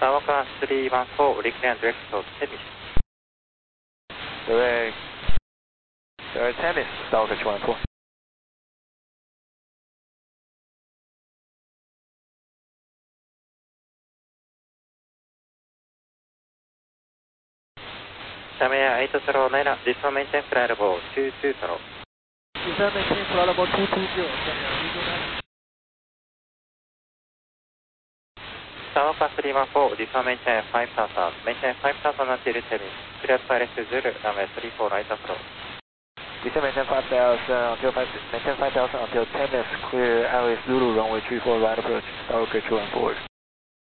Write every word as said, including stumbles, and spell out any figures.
Sawaka three one four, reclaim direct to Tennis. Direct, direct Tennis, Sawaka two one four. サメヤeight zero nine, descend maintain flight level two two zero. Descend maintain flight level two two zero, Sameya eight zero nine. Sawaka three one four, descend maintain five thousand, maintain five thousand until Tennis. Clear pilot to Zulu, runway three four right approach. Descend maintain five thousand until five, maintain five thousand until Tennis, clear Alice Zulu, runway three four right approach, Sawaka two one four.